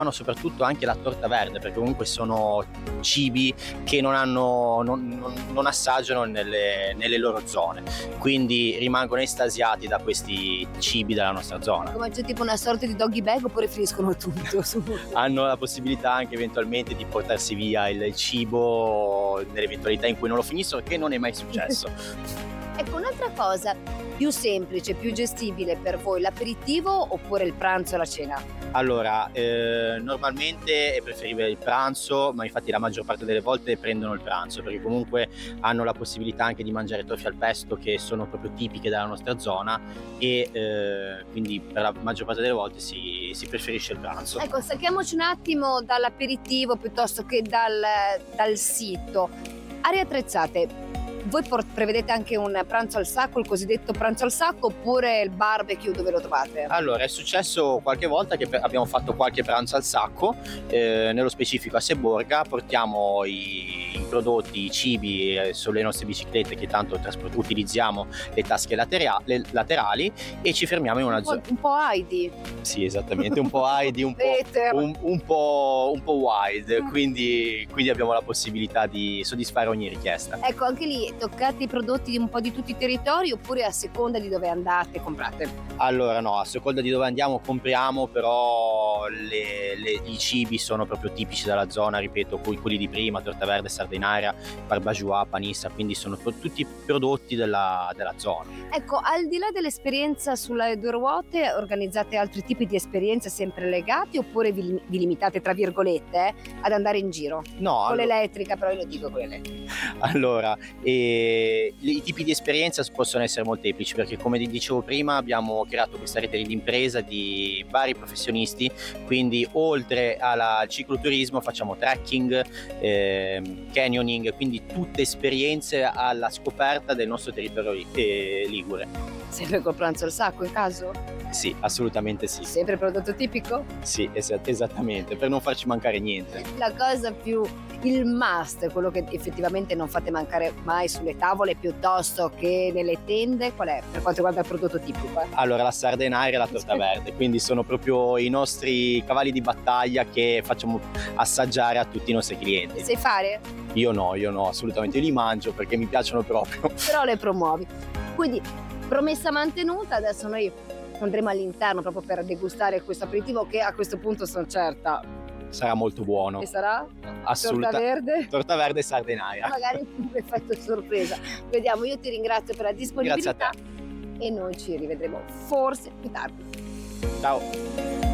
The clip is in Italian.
soprattutto anche la torta verde, perché comunque sono cibi che non assaggiano nelle loro zone, quindi rimangono estasiati da questi cibi della nostra zona. Come c'è tipo una sorta di doggy bag oppure finiscono tutto su? Hanno la possibilità anche eventualmente di portarsi via il cibo nell'eventualità in cui non lo finissero, che non è mai successo. Ecco, un'altra cosa, più semplice, più gestibile per voi, l'aperitivo oppure il pranzo e la cena? Allora, normalmente è preferibile il pranzo, ma infatti la maggior parte delle volte prendono il pranzo, perché comunque hanno la possibilità anche di mangiare torte al pesto, che sono proprio tipiche della nostra zona, e quindi per la maggior parte delle volte si preferisce il pranzo. Ecco, stacchiamoci un attimo dall'aperitivo piuttosto che dal sito. Aree attrezzate. Voi prevedete anche un pranzo al sacco, il cosiddetto pranzo al sacco, oppure il barbecue, dove lo trovate? Allora, è successo qualche volta che abbiamo fatto qualche pranzo al sacco, nello specifico a Seborga, portiamo i prodotti, i cibi sulle nostre biciclette, che tanto utilizziamo le tasche laterali, e ci fermiamo in una zona. Un po' Heidi. Sì, esattamente, un po' Heidi, un po' wild, quindi abbiamo la possibilità di soddisfare ogni richiesta. Ecco, anche lì toccate i prodotti di un po' di tutti i territori oppure a seconda di dove andate comprate? Allora no, a seconda di dove andiamo compriamo, però i cibi sono proprio tipici della zona, ripeto, quelli di prima, torta verde, sardenaria, barbagiù, panissa, quindi sono tutti prodotti della zona. Ecco, al di là dell'esperienza sulle due ruote, organizzate altri tipi di esperienze sempre legati oppure vi limitate, tra virgolette, ad andare in giro? No, con l'elettrica, però io lo dico con l'elettrica. Allora, i tipi di esperienza possono essere molteplici, perché come dicevo prima abbiamo creato questa rete di impresa di vari professionisti, quindi oltre al cicloturismo facciamo trekking, canyoning, quindi tutte esperienze alla scoperta del nostro territorio ligure. Sempre col pranzo al sacco in caso? Sì, assolutamente sì. Sempre prodotto tipico? Sì, esattamente, per non farci mancare niente. La cosa più, il must, quello che effettivamente non fate mancare mai sulle tavole piuttosto che nelle tende, qual è per quanto riguarda il prodotto tipico? Allora, la sardenaria e la torta verde, quindi sono proprio i nostri cavalli di battaglia che facciamo assaggiare a tutti i nostri clienti. Sai fare? Io no, assolutamente, io li mangio perché mi piacciono proprio. Però le promuovi. Quindi, promessa mantenuta, adesso noi andremo all'interno proprio per degustare questo aperitivo che a questo punto sono certa sarà molto buono. E sarà? Assolutamente. Torta verde e sardenaria. Magari un effetto sorpresa. Vediamo, io ti ringrazio per la disponibilità. Grazie a te. E noi ci rivedremo forse più tardi. Ciao.